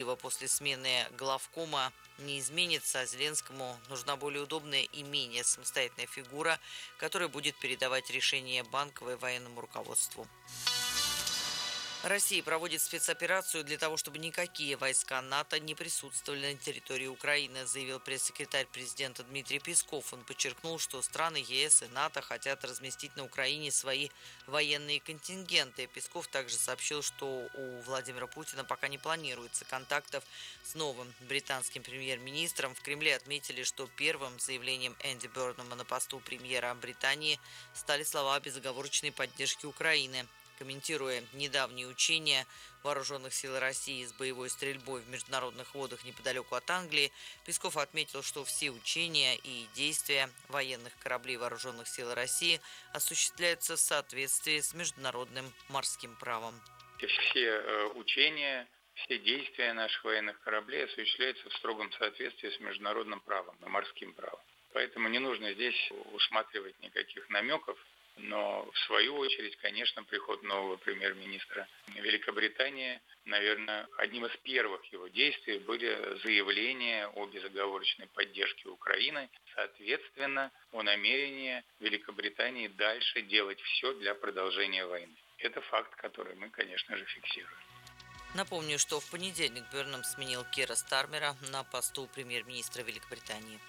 Киева после смены главкома не изменится, а Зеленскому нужна более удобная и менее самостоятельная фигура, которая будет передавать решения Банковой военному руководству. Россия проводит спецоперацию для того, чтобы никакие войска НАТО не присутствовали на территории Украины, заявил пресс-секретарь президента Дмитрий Песков. Он подчеркнул, что страны ЕС и НАТО хотят разместить на Украине свои военные контингенты. Песков также сообщил, что у Владимира Путина пока не планируется контактов с новым британским премьер-министром. В Кремле отметили, что первым заявлением Энди Бёрнама на посту премьера Британии стали слова о безоговорочной поддержке Украины. Комментируя недавние учения вооруженных сил России с боевой стрельбой в международных водах неподалеку от Англии, Песков отметил, что все учения и действия военных кораблей вооруженных сил России осуществляются в соответствии с международным морским правом. Все учения, все действия наших военных кораблей осуществляются в строгом соответствии с международным правом и морским правом. Поэтому не нужно здесь усматривать никаких намеков. Но, в свою очередь, конечно, приход нового премьер-министра Великобритании, наверное, одним из первых его действий были заявления о безоговорочной поддержке Украины, соответственно, о намерении Великобритании дальше делать все для продолжения войны. Это факт, который мы, конечно же, фиксируем. Напомню, что в понедельник Бёрнам сменил Кира Стармера на посту премьер-министра Великобритании.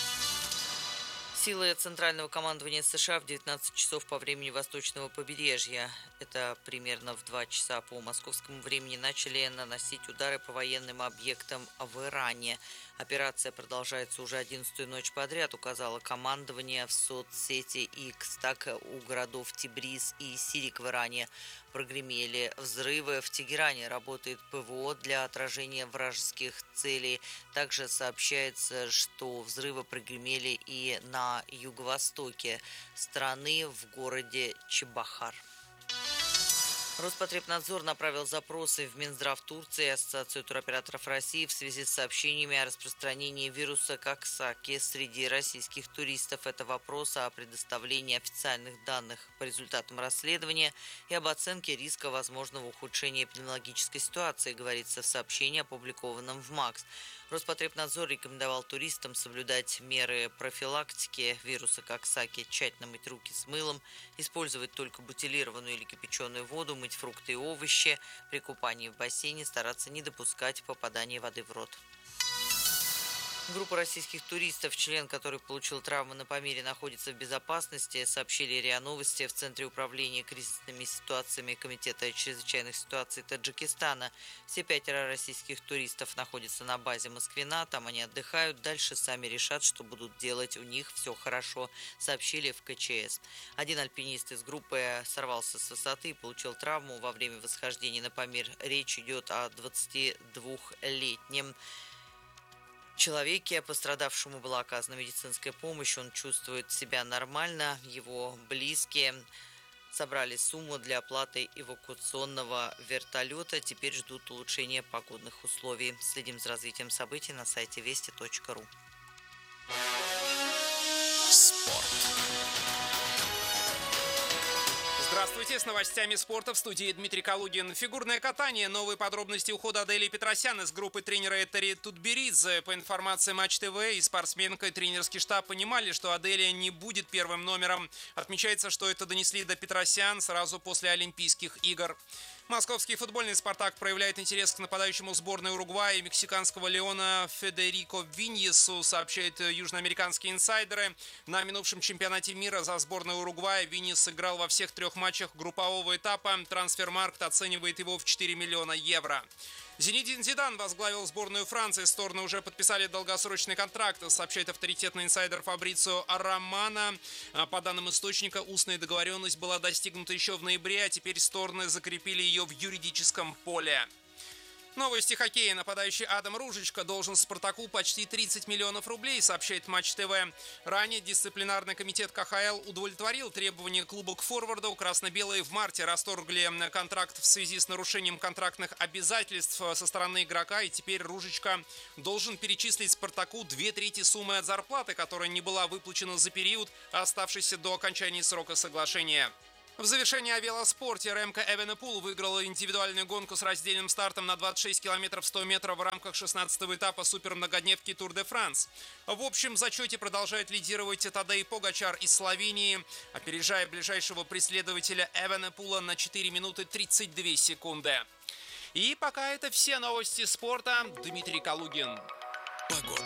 Силы Центрального командования США в 19 часов по времени восточного побережья, это примерно в 2 часа по московскому времени, начали наносить удары по военным объектам в Иране. Операция продолжается уже 11-ю ночь подряд, указало командование в соцсети X. Так, у городов Тибриз и Сирик в Иране прогремели взрывы. В Тегеране работает ПВО для отражения вражеских целей. Также сообщается, что взрывы прогремели и на юго-востоке страны в городе Чебахар. Роспотребнадзор направил запросы в Минздрав Турции и Ассоциацию туроператоров России в связи с сообщениями о распространении вируса Коксаки среди российских туристов. Это вопрос о предоставлении официальных данных по результатам расследования и об оценке риска возможного ухудшения эпидемиологической ситуации, говорится в сообщении, опубликованном в МАКС. Роспотребнадзор рекомендовал туристам соблюдать меры профилактики вируса Коксаки, тщательно мыть руки с мылом, использовать только бутилированную или кипяченую воду, мыть фрукты и овощи, при купании в бассейне стараться не допускать попадания воды в рот. Группа российских туристов, член которой получил травмы на Памире, находится в безопасности, сообщили РИА Новости в Центре управления кризисными ситуациями Комитета чрезвычайных ситуаций Таджикистана. Все 5 российских туристов находятся на базе Москвина, там они отдыхают, дальше сами решат, что будут делать, у них все хорошо, сообщили в КЧС. Один альпинист из группы сорвался с высоты и получил травму во время восхождения на Памир. Речь идет о 22-летнем человеке. Пострадавшему была оказана медицинская помощь, он чувствует себя нормально, его близкие собрали сумму для оплаты эвакуационного вертолета, теперь ждут улучшения погодных условий. Следим за развитием событий на сайте вести.ру. Спорт. Здравствуйте, с новостями спорта в студии Дмитрий Калугин. Фигурное катание. Новые подробности ухода Адели Петросян из группы тренера Этери Тутберидзе. По информации Матч ТВ, и спортсменка, и тренерский штаб понимали, что Аделия не будет первым номером. Отмечается, что это донесли до Петросян сразу после Олимпийских игр. Московский футбольный «Спартак» проявляет интерес к нападающему сборной Уругвая и мексиканского «Леона» Федерико Виньесу, сообщают южноамериканские инсайдеры. На минувшем чемпионате мира за сборную Уругвая Виньес сыграл во всех 3 матчах группового этапа. Трансфермаркт оценивает его в 4 миллиона евро. Зинедин Зидан возглавил сборную Франции. Стороны уже подписали долгосрочный контракт, сообщает авторитетный инсайдер Фабрицио Романо. По данным источника, устная договоренность была достигнута еще в ноябре, а теперь стороны закрепили ее в юридическом поле. Новости хоккея. Нападающий Адам Ружичка должен «Спартаку» почти 30 миллионов рублей, сообщает Матч ТВ. Ранее дисциплинарный комитет КХЛ удовлетворил требования клуба к форварду. Красно-белые в марте расторгли контракт в связи с нарушением контрактных обязательств со стороны игрока, и теперь Ружичка должен перечислить «Спартаку» 2/3 суммы от зарплаты, которая не была выплачена за период, оставшийся до окончания срока соглашения. В завершении о велоспорте Ремко Эвенепул выиграла индивидуальную гонку с раздельным стартом на 26 километров 100 метров в рамках 16-го этапа супермногодневки Тур де Франс. В общем зачете продолжает лидировать Тадей Погачар из Словении, опережая ближайшего преследователя Эвенепула на 4 минуты 32 секунды. И пока это все новости спорта. Дмитрий Калугин. Погода.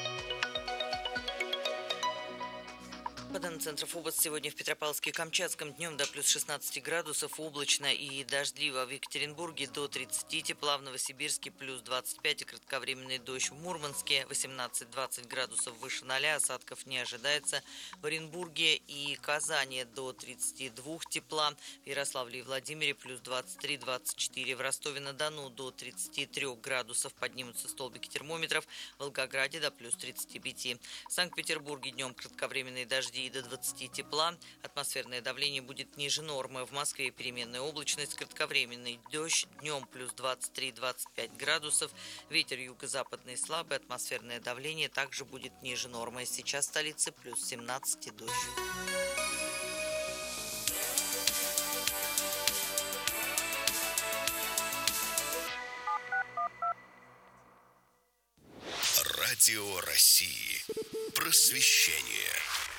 По данным Центров области, сегодня в Петропавловске и Камчатском днем до плюс 16 градусов, облачно и дождливо. В Екатеринбурге до 30 тепла, в Новосибирске плюс 25 и кратковременный дождь. В Мурманске 18-20 градусов выше 0, осадков не ожидается. В Оренбурге и Казани до 32 тепла, в Ярославле и Владимире плюс 23-24. В Ростове-на-Дону до 33 градусов поднимутся столбики термометров, в Волгограде до плюс 35. В Санкт-Петербурге днем кратковременные дожди и до 20 тепла. Атмосферное давление будет ниже нормы. В Москве переменная облачность, кратковременный дождь. Днем плюс 23-25 градусов. Ветер юго-западный слабый. Атмосферное давление также будет ниже нормы. Сейчас в столице плюс 17 и дождь. Радио России. Просвещение.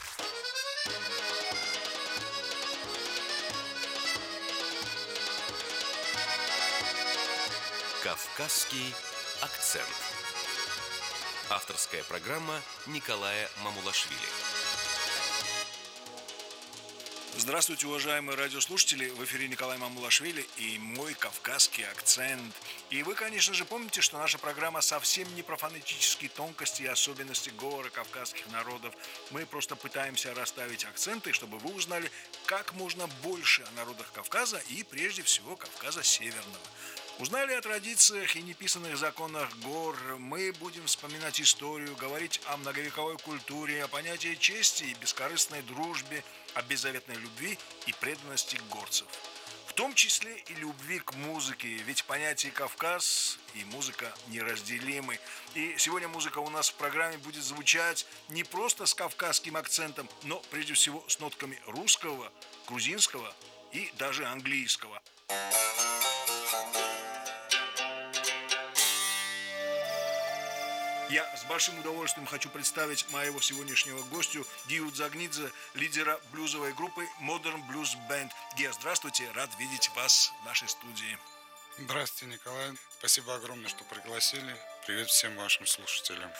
Кавказский акцент. Авторская программа Николая Мамулашвили. Здравствуйте, уважаемые радиослушатели! В эфире Николай Мамулашвили и мой кавказский акцент. И вы, конечно же, помните, что наша программа совсем не про фонетические тонкости и особенности говора кавказских народов. Мы просто пытаемся расставить акценты, чтобы вы узнали как можно больше о народах Кавказа и, прежде всего, Кавказа Северного. Узнали о традициях и неписанных законах гор. Мы будем вспоминать историю, говорить о многовековой культуре, о понятии чести и бескорыстной дружбе, о беззаветной любви и преданности горцев. В том числе и любви к музыке, ведь понятие Кавказ и музыка неразделимы. И сегодня музыка у нас в программе будет звучать не просто с кавказским акцентом, но прежде всего с нотками русского, грузинского и даже английского. Я с большим удовольствием хочу представить моего сегодняшнего гостя Гию Дзагнидзе, лидера блюзовой группы Modern Blues Band. Гия, здравствуйте, рад видеть вас в нашей студии. Здравствуйте, Николай. Спасибо огромное, что пригласили. Привет всем вашим слушателям.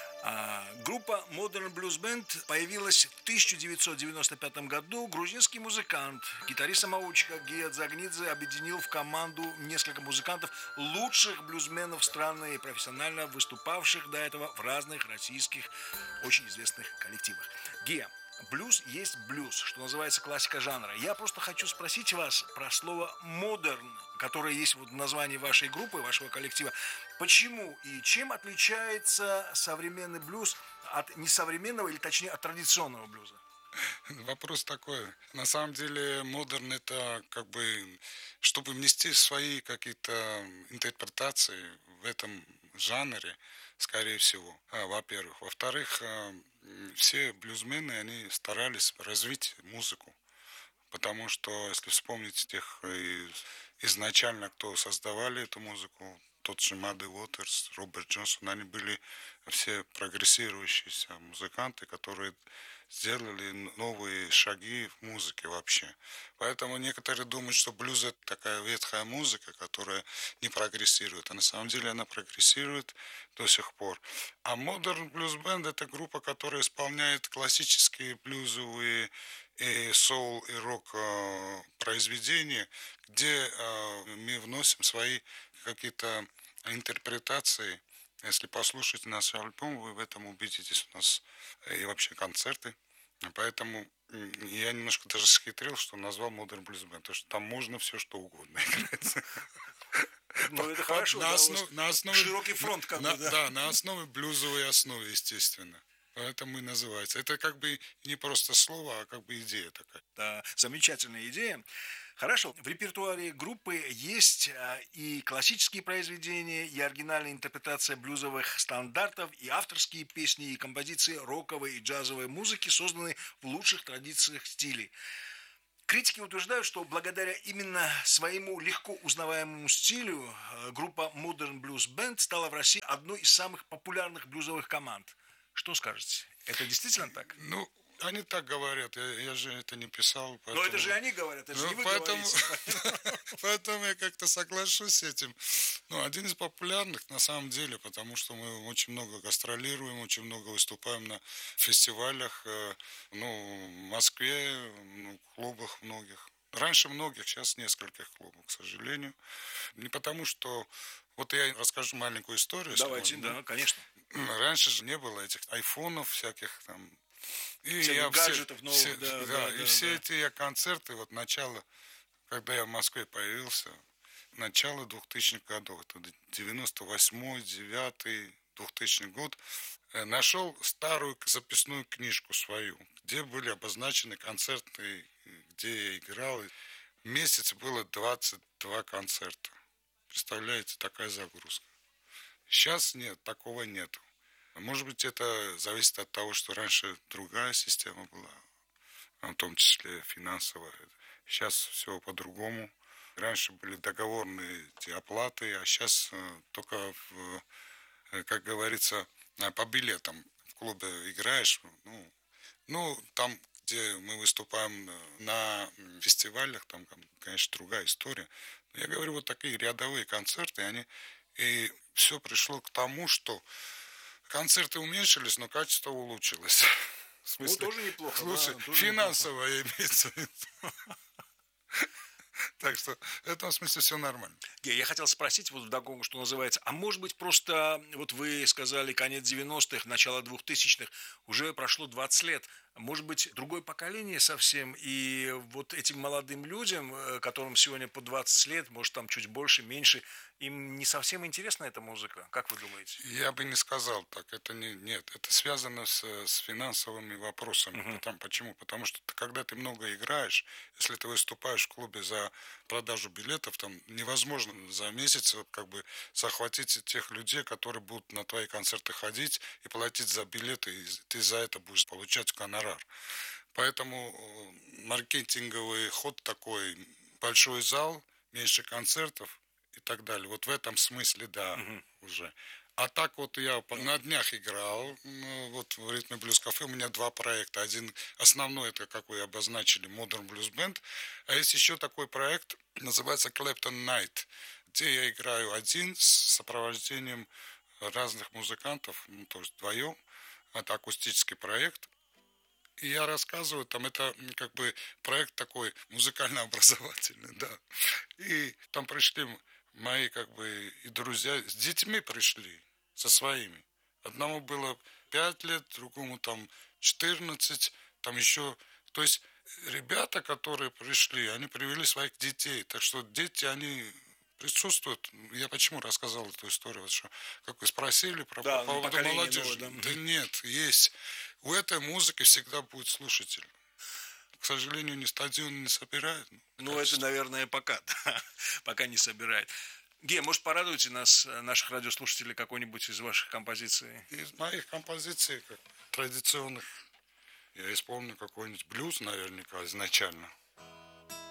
Группа Modern Blues Band появилась в 1995 году. Грузинский музыкант, гитарист-самоучка Гия Дзагнидзе объединил в команду несколько музыкантов, лучших блюзменов страны, профессионально выступавших до этого в разных российских очень известных коллективах. Гия, блюз есть блюз, что называется классика жанра. Я просто хочу спросить вас про слово «модерн», которое есть в названии вашей группы, вашего коллектива. Почему и чем отличается современный блюз от несовременного, или точнее от традиционного блюза? Вопрос такой. На самом деле, модерн — это как бы, чтобы внести свои какие-то интерпретации в этом жанре, скорее всего, во-первых. Во-вторых, все блюзмены, они старались развить музыку. Потому что, если вспомнить тех изначально, кто создавали эту музыку, тот же Мадди Уотерс, Роберт Джонсон, они были все прогрессирующиеся музыканты, которые сделали новые шаги в музыке вообще. Поэтому некоторые думают, что блюз — это такая ветхая музыка, которая не прогрессирует. А на самом деле она прогрессирует до сих пор. А Modern Blues Band — это группа, которая исполняет классические блюзовые и соул, и рок произведения, где мы вносим свои какие-то интерпретации. Если послушать наш альбом, вы в этом убедитесь. У нас и вообще концерты. Поэтому я немножко даже схитрил, что назвал Modern Blues Band, потому что там можно все, что угодно играть. Ну, это хорошо. На основе, широкий фронт, как бы, да. Да, на основе блюзовой основы, естественно. Поэтому и называется. Это как бы не просто слово, а как бы идея такая. Да, замечательная идея. Хорошо, в репертуаре группы есть и классические произведения, и оригинальная интерпретация блюзовых стандартов, и авторские песни, и композиции роковой и джазовой музыки, созданные в лучших традициях стилей. Критики утверждают, что благодаря именно своему легко узнаваемому стилю группа Modern Blues Band стала в России одной из самых популярных блюзовых команд. Что скажете? Это действительно так? Ну, они так говорят, я же это не писал. Поэтому... Но это же они говорят, это же не вы говорите. Поэтому я как-то соглашусь с этим. Ну, один из популярных на самом деле, потому что мы очень много гастролируем, очень много выступаем на фестивалях, ну, в Москве, ну, в клубах многих. Раньше многих, сейчас нескольких клубов, к сожалению. Не потому что... Вот я расскажу маленькую историю. Давайте, да, конечно. Раньше же не было этих айфонов всяких там. И всяких гаджетов новых. Все эти концерты, вот начало, когда я в Москве появился, начало 2000-х годов, это 98-й, 9-й, 2000 год, нашел старую записную книжку свою, где были обозначены концерты, где я играл. В месяц было 22 концерта. Представляете, такая загрузка. Сейчас нет, такого нету. Может быть, это зависит от того, что раньше другая система была, в том числе финансовая. Сейчас все по-другому. Раньше были договорные эти оплаты, а сейчас только, как говорится, по билетам в клубе играешь. Ну, там, где мы выступаем на фестивалях, там, конечно, другая история. Но я говорю, вот такие рядовые концерты, и все пришло к тому, что концерты уменьшились, но качество улучшилось. В смысле, тоже неплохо. Лучше да, финансово имеется в виду. Так что в этом смысле все нормально. Я хотел спросить, вот вдогонку, что называется, а может быть просто, вот вы сказали, конец 90-х, начало 2000-х, уже прошло 20 лет, может быть, другое поколение совсем, и вот этим молодым людям, которым сегодня по 20 лет, может, там чуть больше, меньше, им не совсем интересна эта музыка, как вы думаете? Я бы не сказал так, нет, это связано с финансовыми вопросами. Почему? Потому что когда ты много играешь, если ты выступаешь в клубе за продажу билетов, там невозможно за месяц как бы захватить тех людей, которые будут на твои концерты ходить и платить за билеты, и ты за это будешь получать гонорар. Поэтому маркетинговый ход такой: большой зал, меньше концертов и так далее. Вот в этом смысле, да, уже. А так вот я на днях играл, вот в Ритме Блюз Кафе у меня 2 проекта. Один основной, это, как вы обозначили, Modern Blues Band, а есть еще такой проект, называется Clapton Night, где я играю один с сопровождением разных музыкантов, то есть вдвоем. Это акустический проект. И я рассказываю, там это как бы проект такой музыкально-образовательный, да. И там пришли мои как бы и друзья, с детьми пришли, со своими. Одному было 5 лет, другому там 14, там еще... То есть ребята, которые пришли, они привели своих детей. Так что дети, они присутствуют. Я почему рассказал эту историю? Вот что, как вы спросили по поводу молодежи. Да нет, есть. У этой музыки всегда будет слушатель. К сожалению, ни стадион не собирает. Ну, это, наверное, пока. Пока не собирает. Ге, может, порадуйте нас, наших радиослушателей, какой-нибудь из ваших композиций? Из моих композиций, как традиционных, я исполню какой-нибудь блюз, наверняка, изначально.